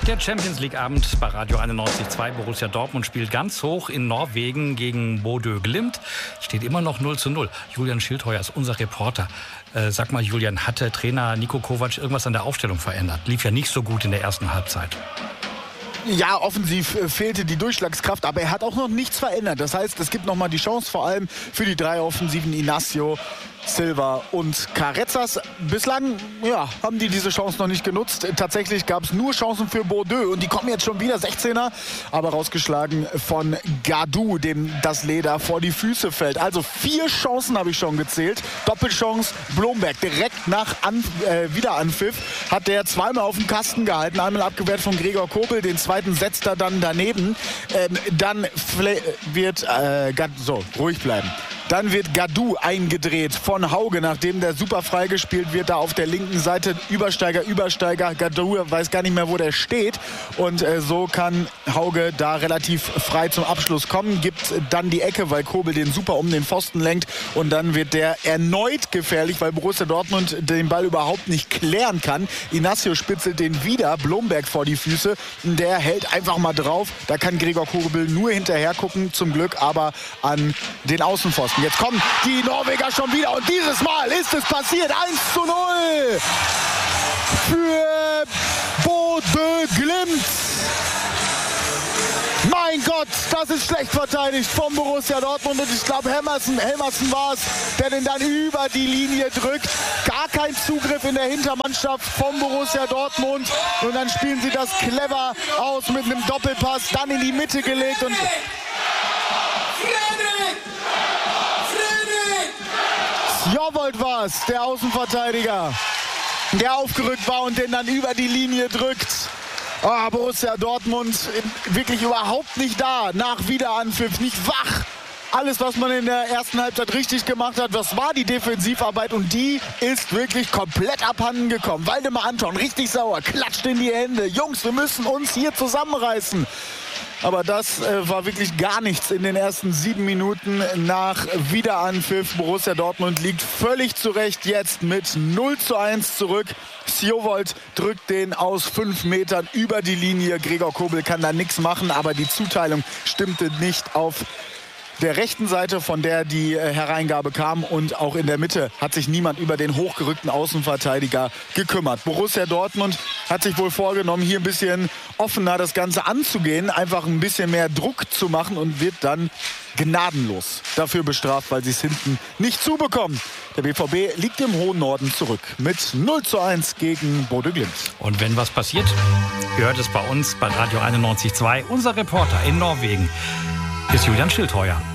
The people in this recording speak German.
Der Champions League Abend bei Radio 91.2. Borussia Dortmund spielt ganz hoch in Norwegen gegen Bodø Glimt. Steht immer noch 0:0. Julian Schildheuer ist unser Reporter. Sag mal, Julian, hatte Trainer Niko Kovac irgendwas an der Aufstellung verändert? Lief ja nicht so gut in der ersten Halbzeit. Ja, offensiv fehlte die Durchschlagskraft, aber er hat auch noch nichts verändert. Das heißt, es gibt noch mal die Chance, vor allem für die drei Offensiven Inacio, Silva und Carezas. Bislang haben die diese Chance noch nicht genutzt. Tatsächlich gab es nur Chancen für Bodø und die kommen jetzt schon wieder 16er, aber rausgeschlagen von Gadou, dem das Leder vor die Füße fällt. Also 4 Chancen habe ich schon gezählt. Doppelchance Blomberg direkt nach Wiederanpfiff hat der zweimal auf dem Kasten gehalten, einmal abgewehrt von Gregor Kobel, den zweiten setzt er dann daneben. Dann wird ruhig bleiben. Dann wird Gadou eingedreht von Hauge, nachdem der super freigespielt wird, da auf der linken Seite. Übersteiger. Gadou weiß gar nicht mehr, wo der steht. Und so kann Hauge da relativ frei zum Abschluss kommen. Gibt dann die Ecke, weil Kobel den super um den Pfosten lenkt. Und dann wird der erneut gefährlich, weil Borussia Dortmund den Ball überhaupt nicht klären kann. Inacio spitzelt den wieder, Blomberg vor die Füße. Der hält einfach mal drauf. Da kann Gregor Kobel nur hinterher gucken, zum Glück aber an den Außenpfosten. Jetzt kommen die Norweger schon wieder und dieses Mal ist es passiert. 1:0 für Bodø Glimt. Mein Gott, das ist schlecht verteidigt vom Borussia Dortmund. Und ich glaube, Helmersen war es, der den dann über die Linie drückt. Gar kein Zugriff in der Hintermannschaft vom Borussia Dortmund. Und dann spielen sie das clever aus mit einem Doppelpass, dann in die Mitte gelegt. Und Jovold war es, der Außenverteidiger, der aufgerückt war und den dann über die Linie drückt. Borussia Dortmund wirklich überhaupt nicht da, nach Wiederanpfiff, nicht wach. Alles, was man in der ersten Halbzeit richtig gemacht hat, das war die Defensivarbeit und die ist wirklich komplett abhanden gekommen. Waldemar Anton, richtig sauer, klatscht in die Hände. Jungs, wir müssen uns hier zusammenreißen. Aber das war wirklich gar nichts in den ersten 7 Minuten nach Wiederanpfiff. Borussia Dortmund liegt völlig zurecht jetzt mit 0:1 zurück. Sjovold drückt den aus 5 Metern über die Linie. Gregor Kobel kann da nichts machen, aber die Zuteilung stimmte nicht auf der rechten Seite, von der die Hereingabe kam, und auch in der Mitte hat sich niemand über den hochgerückten Außenverteidiger gekümmert. Borussia Dortmund hat sich wohl vorgenommen, hier ein bisschen offener das Ganze anzugehen, einfach ein bisschen mehr Druck zu machen und wird dann gnadenlos dafür bestraft, weil sie es hinten nicht zubekommen. Der BVB liegt im hohen Norden zurück mit 0:1 gegen Bodø Glimt. Und wenn was passiert, hört es bei uns bei Radio 91.2. Unser Reporter in Norwegen ist Julian Schildheuer.